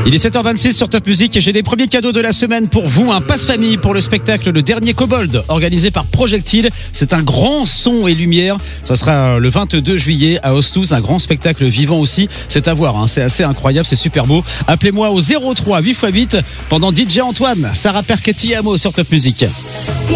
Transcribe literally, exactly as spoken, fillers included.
Il est sept heures vingt-six sur Top Music et j'ai les premiers cadeaux de la semaine pour vous. Un passe-famille pour le spectacle Le Dernier Kobold, organisé par Projectile. C'est un grand son et lumière. Ça sera le vingt-deux juillet à Ostouze. Un grand spectacle vivant aussi. C'est à voir, hein. C'est assez incroyable, c'est super beau. Appelez-moi au zéro trois huit fois huit pendant D J Antoine, Sarah Perchetti Amo sur Top Music.